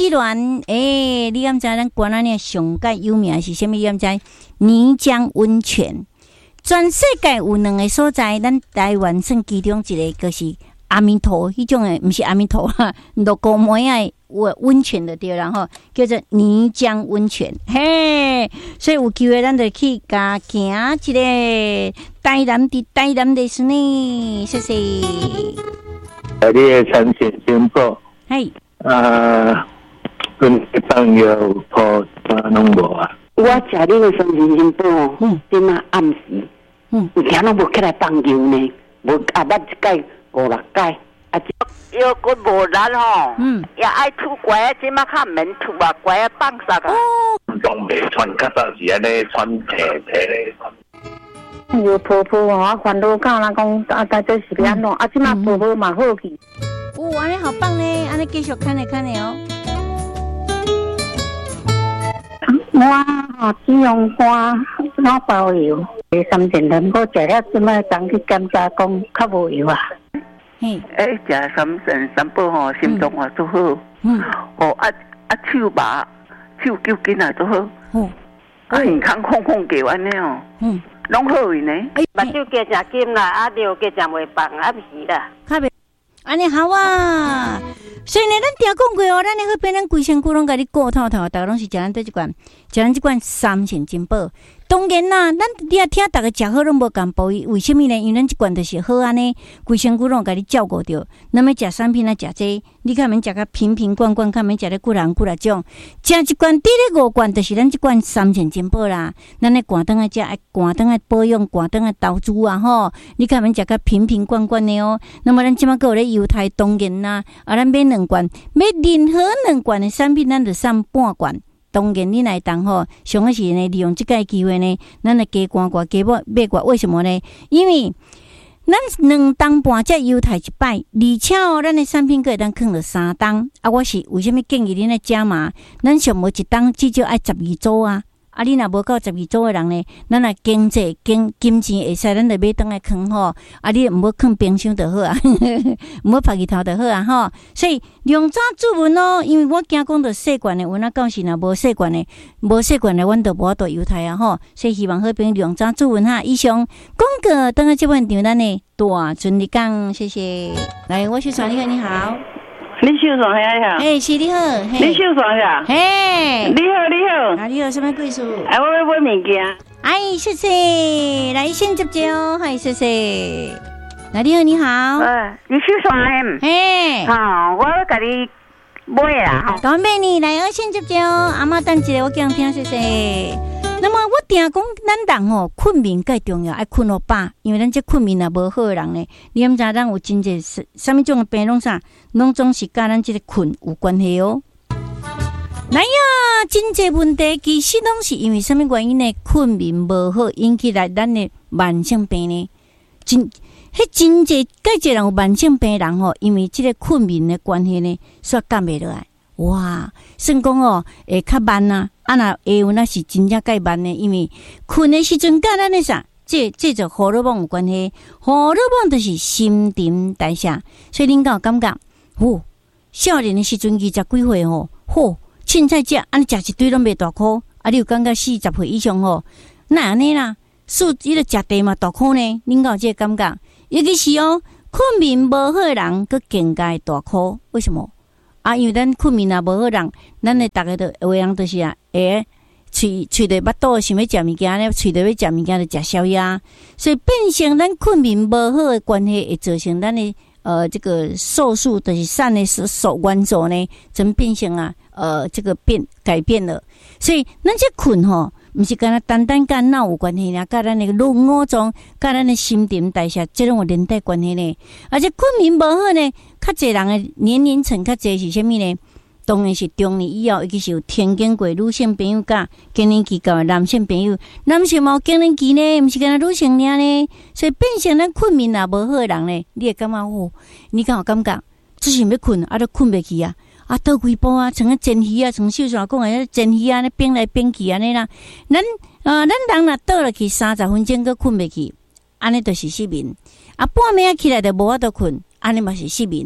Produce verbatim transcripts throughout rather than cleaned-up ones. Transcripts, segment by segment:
之恋，诶、欸，你敢知咱关仔呢上界有名是啥物？你敢知？泥浆温泉，全世界有两个所在，咱台湾算其中一个，就是阿弥陀迄种诶，毋是阿弥陀啦，六个模样温温泉的对啦吼，叫做泥浆温泉，嘿，所以有机会咱就去加行一个台南的台南的是呢，谢谢。 啊，你的产品宣布， 嘿， 啊，跟朋友婆拢无啊。 我食你的三鲜新宝哦，嗯，点啊暗时，嗯，有听拢无起来放油呢，无啊捌一届五六届，啊， 又个无力吼， 嗯， 也爱吐乖啊，即马较免吐啊，乖啊放杀啊。 拢袂穿，较早是安尼穿皮皮咧。 有婆婆哦，我烦恼到人讲啊，大这是安怎？啊，即马婆婆嘛好去。 哦，安尼好棒呢，安尼继续看咧看咧哦。 我吼只用花老包油，三点两个食了，即摆当去检查讲较无油啊。 嘿， 哎，食三神三宝吼，心脏也都好。嗯。哦，啊啊手把手揪紧来都好。哦。啊，健康空空叫安尼哦。嗯。拢好去呢。哎，目睭加真金啦，啊，尿加真袂放，啊，不是啦。 较袂，安尼好啊。所以呢，咱定讲过哦，咱的好变咱规身躯拢甲你顾透透，逐个拢是食咱对即款，食咱即款三鲜金宝。当然啦，咱你也听逐个食好拢无共补，为什么呢？因为咱即款就是好安尼，规身躯拢甲你照顾着。那么食产品啊，食这，你看免食甲瓶瓶罐罐，看免食咧几人几来种，食一罐滴咧五罐，就是咱即款三鲜金宝啦。咱咧寒灯啊食，爱寒灯啊保养，寒灯啊投资啊吼。你看免食甲瓶瓶罐罐的哦。那么咱即马个有咧犹太当然啦，啊咱买两罐，买任何两罐的产品，咱就送半罐。当然，你来当吼，上个是呢，利用这个机会呢，咱来加关挂加买买挂，为什么呢？因为咱两当半才犹太一摆，而且哦，咱的产品可以当放了三当。啊，我是为什么建议你来加码？咱上无一当至少爱十二组啊。啊，你若无到十二组的人呢，咱若经济经金钱会使，咱就买倒来放吼。啊，你毋好放冰箱就好啊，毋好晒日头就好啊吼。所以量早注文哦，因为我惊讲到细罐的，阮啊到时若无细罐的，无细罐的，阮就无法度犹太啊吼。所以希望好朋友量早注文哈。以上广告等下这问场咱呢大顺利讲，谢谢。来，我是传你好，你好。 李秀爽呀， 嘿，是你好， 李秀爽呀， 嘿， 你好，你好， 啊，你好，什么故事？ 哎，我要买物件。 哎，谢谢，来先接接哦，嗨，谢谢。来，你好，你好， 呃，李秀爽呀， 嘿， 好，我要给你买啊， 搞买你来哦，先接接哦，阿妈等一下，我讲听，谢谢。那么我定讲，咱人吼困眠介重要，爱困好饱，因为咱这困眠也无好的人呢，你毋知咱有真济什么种的病拢啥，拢总是甲咱这个困有关系哦。来呀，真济问题其实拢是因为什么原因呢？困眠无好引起来咱的慢性病呢？真，迄真济介济人有慢性病人吼，因为这个困眠的关系呢，煞降袂落来。哇，算讲哦，会较慢啊，啊那会有那是真正介慢呢，因为困的时阵，甲咱的啥，这这就荷尔蒙有关系，荷尔蒙就是新陈代谢，所以恁敢有感觉？哦，少年的时阵二十几岁吼，嚯，凊彩食，安尼食一堆拢袂大箍，啊，你有感觉四十岁以上吼，那安尼啦，素伊个食地嘛大箍呢，恁敢有这个感觉？尤其是哦，困眠无好的人，佫更加大箍，为什么？啊，因为咱困眠也无好人，咱诶逐个都有人就是啊，诶，喙喙着巴肚想要食物件咧，喙着要食物件就食宵夜，所以变成咱困眠无好诶关系，会造成咱诶呃这个瘦素就是肾诶手元素呢，真变成啊呃这个变改变了，所以咱这困吼。毋是干那单单干脑有关系啦，甲咱那个脑五脏，甲咱的新陈代谢，这种有连带关系呢。而且困眠无好呢，较侪人的年龄层较侪是啥物呢？当然是中年以后，尤其是有天经过女性朋友甲更年期到男性朋友，男性嘛有更年期呢，毋是干那女性尔呢，所以变成咱困眠也无好的人呢，你会感觉哦，你敢有感觉？只是要困，啊都困袂去啊。啊，倒几步啊，像个煎鱼啊，像秀爽讲诶，煎鱼啊，咧变来变去安尼啦。咱呃，咱人若倒落去三十分钟，佫困袂去，安尼就是失眠。啊，半暝起来就无法度困，安尼嘛是失眠。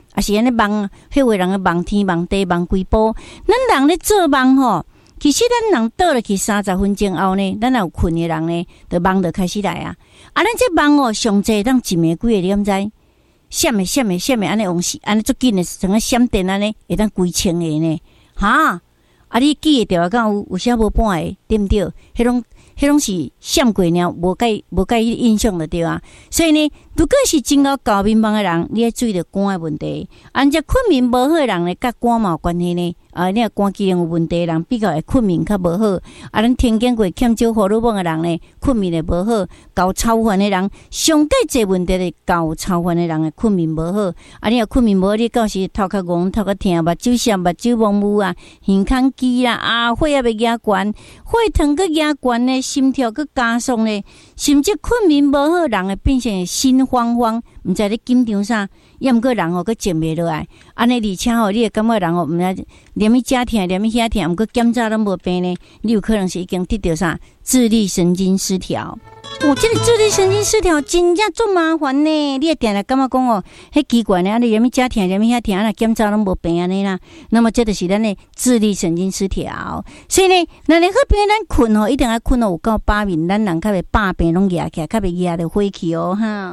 也是安尼梦，迄位人个梦天梦地梦规波。咱人咧做梦吼，其实咱人倒落去三十分钟后呢，咱有困的人呢，就梦就开始来啊。啊，咱这梦哦，上济当一暝几个，你毋知？闪的闪的闪的，安尼往时，安尼足紧的，像个闪电安尼，会当几千个呢？哈！啊，你记得着敢有有啥无半个，对毋对？迄种。迄拢是闪过了，无介无介伊印象就对啊。所以呢，如果是真够高眠梦的人，你要注意到肝的问题。按照困眠无好的人呢，甲肝嘛有关系呢。啊，你若肝机能有问题的人，比较会困眠较无好。啊，咱听见过欠少荷尔蒙的人呢，困眠会无好。高超凡的人，上介济问题的高超凡的人的困眠无好。啊，你若困眠无好，你到时头壳晕、头壳痛、目睭涩、目睭蒙雾啊，耳孔肌啦、啊血也袂压悬，血糖个压悬呢。心跳佮加速呢，甚至困眠无好，人会变成心慌慌，毋知你紧张啥，也毋过人哦，佮静袂落来。安尼而且吼，你会感觉人哦，毋知连伊遮疼，连伊遐疼，毋过检查拢无病呢，你有可能是已经得到啥自律神经失调。哦，这个自律神经失调真正足麻烦呢。你会定来感觉讲哦，迄奇怪呢，安尼连伊遮疼，连伊遐疼，安尼检查拢无病安尼啦。那么这就是咱的自律神经失调。所以呢，那任何病咱困吼，一定要困到有够把面，咱人较袂把病拢压起来，较袂压着火气哦哈。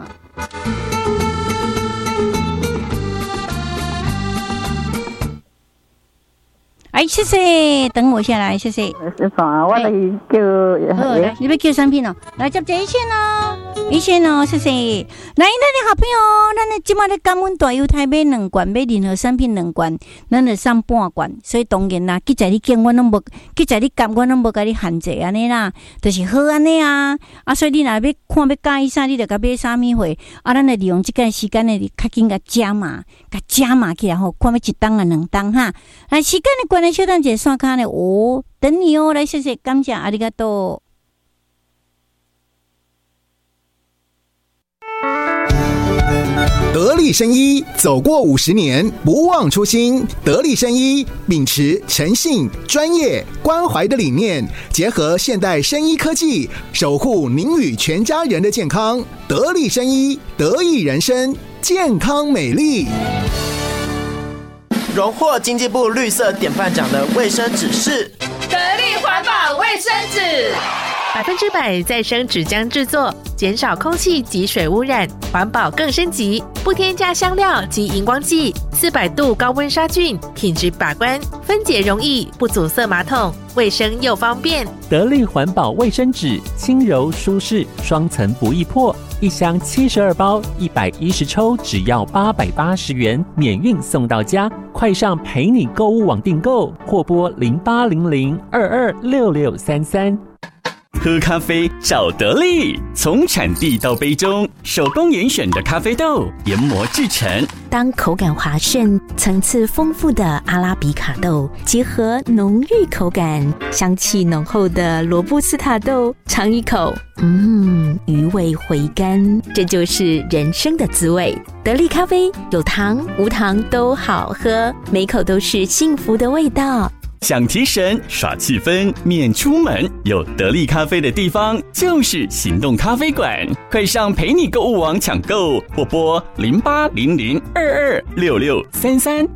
哎，谢谢，等我下来，谢谢。 师傅啊，我来叫， 好，来，你要叫产品哦，来接这一线哦，一线哦，谢谢。来，咱的好朋友，咱的今麦的感恩大优待买两罐，买任何产品两罐，咱就送半罐。所以当然啦，记在你见我拢无，记在你感我拢无甲你限制安尼啦，就是好安尼啊。啊，所以你若要看要介意啥，你就甲买啥物货。啊，咱就利用这个时间呢，较紧甲加码，甲加码起来吼，看要一档啊两档哈。来，时间的关。小蛋姐刷卡呢？哦，等你哦，来谢谢，感谢，阿里嘎多。 得力生医走过五十年，不忘初心。得力生医秉持诚信、专业、关怀的理念，结合现代生医科技，守护您与全家人的健康。得力生医，得益人生，健康美丽。 荣获经济部绿色典范奖的卫生纸是得力环保卫生纸， 百分之百再生纸浆制作，减少空气及水污染，环保更升级，不添加香料及荧光剂，四百度高温杀菌，品质把关，分解容易，不阻塞马桶，卫生又方便。 得力环保卫生纸，轻柔舒适，双层不易破。一箱七十二包，一百一十抽，只要八百八十元，免运送到家。快上陪你购物网订购，或拨零八零零二二六六三三。 喝咖啡找得力，从产地到杯中，手工严选的咖啡豆研磨制成。 当口感滑顺、层次丰富的阿拉比卡豆结合浓郁口感、香气浓厚的罗布斯塔豆，尝一口，嗯，余味回甘，这就是人生的滋味。得力咖啡有糖无糖都好喝，每口都是幸福的味道。 想提神耍气氛免出门，有得力咖啡的地方就是行动咖啡馆。快上陪你购物网抢购，或拨零八零零二二六六三三。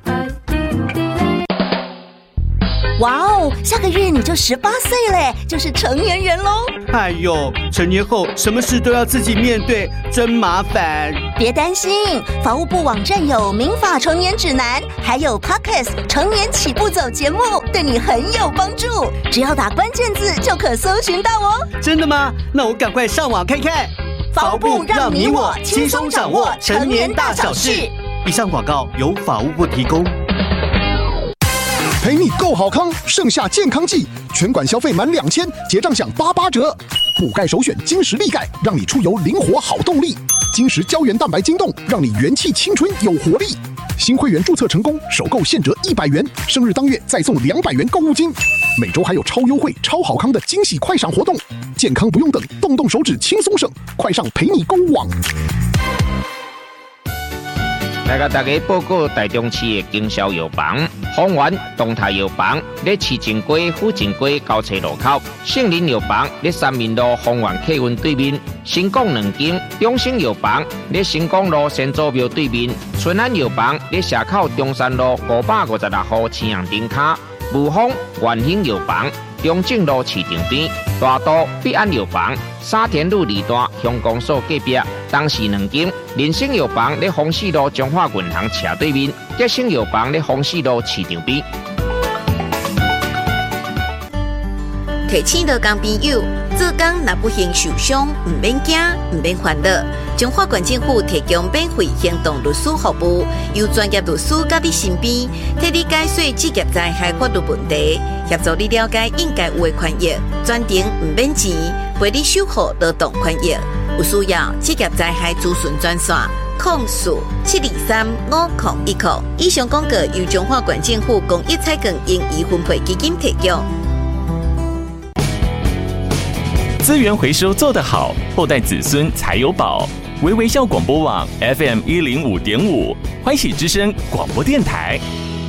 哇哦，下个月你就十八岁嘞，就是成年人喽！ 哎呦，成年后什么事都要自己面对，真麻烦。 别担心，法务部网站有民法成年指南，还有 Podcast 成年起步走节目，对你很有帮助。只要打关键字就可搜寻到哦。 真的吗？那我赶快上网看看。 法务部让你我轻松掌握成年大小事。 以上广告由法务部提供。 陪你够好康，盛夏健康季，全馆消费满两千，结账享八八折。补钙首选金石力钙，让你出游灵活好动力。金石胶原蛋白晶冻，让你元气青春有活力。新会员注册成功，首购现折一百元，生日当月再送两百元购物金。每周还有超优惠、超好康的惊喜快闪活动，健康不用等，动动手指轻松省。快上陪你购物网。 来甲大家报告台中市的经销药房，丰源东泰药房咧市政街、府政街交叉路口，杏林药房咧三民路丰源客运对面，新港两间，中兴药房咧新港路先祖庙对面，春安药房咧社口中山路五百五十六号青阳灯卡，武丰元兴药房中正路市场边，大都必安药房沙田路二段乡公所隔壁，东市两间，人生药房咧丰市路中华银行斜对面，吉生药房咧丰市路市场边。 提醒到工朋友，做工若不幸受伤，唔免惊，唔免烦恼。中华县政府提供免费行动律师服务，由专业律师甲你身边，替你解说职业灾害法律问题，协助你了解应该有的权益，专程唔免钱，陪你守护劳动权益。有需要职业灾害咨询专线：零四七二三五零一零。以上广告由中华县政府公益彩券盈余分配基金提供。 资源回收做得好，后代子孙才有宝。微微笑广播网 F M 一零五点五，欢喜之声广播电台。